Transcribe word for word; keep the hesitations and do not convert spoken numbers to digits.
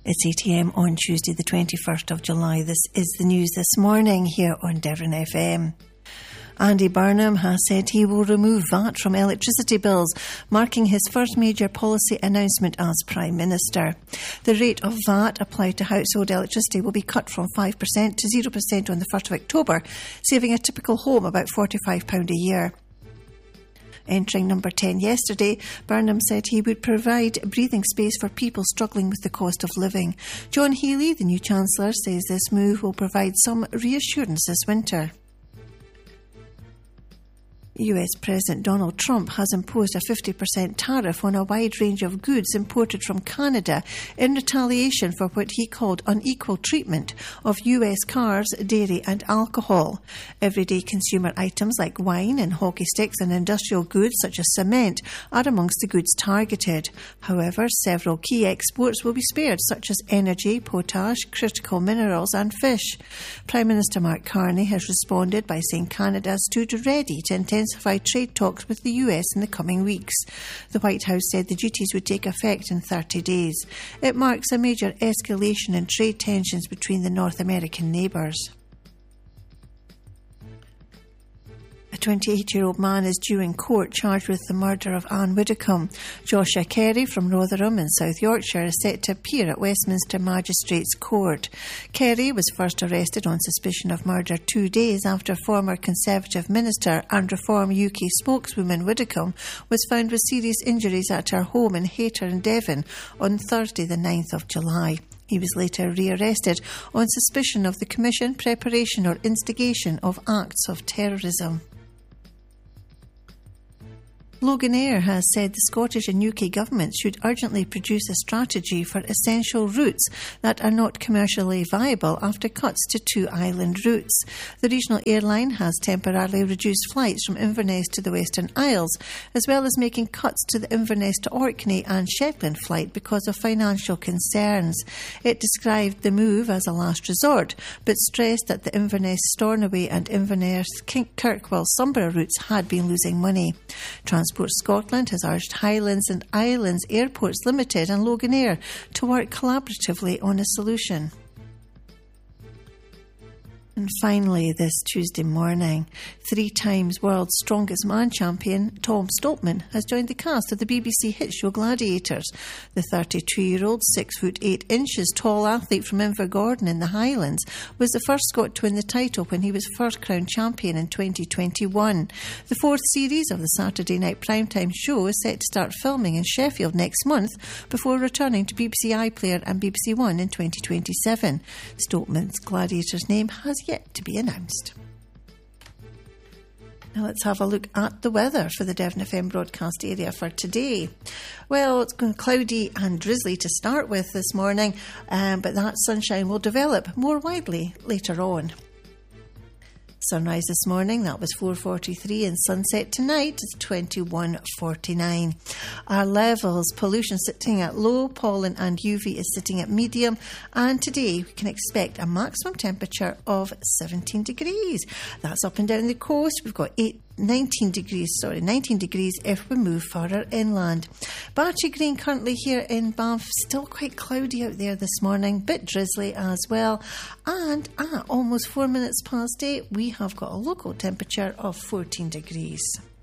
It's eight a.m. on Tuesday the twenty-first of July. This is the news this morning here on Devon F M. Andy Burnham has said he will remove V A T from electricity bills, marking his first major policy announcement as Prime Minister. The rate of V A T applied to household electricity will be cut from five percent to zero percent on the first of October, saving a typical home about forty-five pounds a year. Entering number ten yesterday, Burnham said he would provide breathing space for people struggling with the cost of living. John Healey, the new Chancellor, says this move will provide some reassurance this winter. U S President Donald Trump has imposed a fifty percent tariff on a wide range of goods imported from Canada in retaliation for what he called unequal treatment of U S cars, dairy and alcohol. Everyday consumer items like wine and hockey sticks and industrial goods such as cement are amongst the goods targeted. However, several key exports will be spared, such as energy, potash, critical minerals and fish. Prime Minister Mark Carney has responded by saying Canada stood ready to intensify trade talks with the U S in the coming weeks. The White House said the duties would take effect in thirty days. It marks a major escalation in trade tensions between the North American neighbours. A twenty-eight-year-old man is due in court charged with the murder of Anne Widdecombe. Joshua Carey from Rotherham in South Yorkshire is set to appear at Westminster Magistrates Court. Carey was first arrested on suspicion of murder two days after former Conservative Minister and Reform U K spokeswoman Widdecombe was found with serious injuries at her home in Hayter in Devon on Thursday the ninth of July. He was later re-arrested on suspicion of the commission, preparation or instigation of acts of terrorism. Loganair has said the Scottish and U K governments should urgently produce a strategy for essential routes that are not commercially viable after cuts to two island routes. The regional airline has temporarily reduced flights from Inverness to the Western Isles, as well as making cuts to the Inverness to Orkney and Shetland flight because of financial concerns. It described the move as a last resort, but stressed that the Inverness-Stornoway and Inverness-Kirkwall-Sombra routes had been losing money. Transport Scotland has urged Highlands and Islands Airports Limited and Loganair to work collaboratively on a solution. And finally, this Tuesday morning, three times world's strongest man champion Tom Stoltman has joined the cast of the B B C hit show Gladiators. The thirty-two-year-old, six foot eight inches tall athlete from Invergordon in the Highlands was the first Scot to win the title when he was first crowned champion in twenty twenty-one. The fourth series of the Saturday night primetime show is set to start filming in Sheffield next month before returning to B B C iPlayer and B B C One in twenty twenty-seven. Stoltman's Gladiators name has yet to be announced. Now let's have a look at the weather for the Devon F M broadcast area for today. Well, it's going cloudy and drizzly to start with this morning, um, but that sunshine will develop more widely later on. Sunrise this morning, that was four forty-three, and sunset tonight is twenty-one forty-nine. Our levels, pollution sitting at low, pollen and U V is sitting at medium, and today we can expect a maximum temperature of seventeen degrees. That's up and down the coast. We've got eight, nineteen degrees, sorry, nineteen degrees if we move further inland. Battery Green currently here in Banff, still quite cloudy out there this morning, bit drizzly as well. And at almost four minutes past eight, we have got a local temperature of fourteen degrees.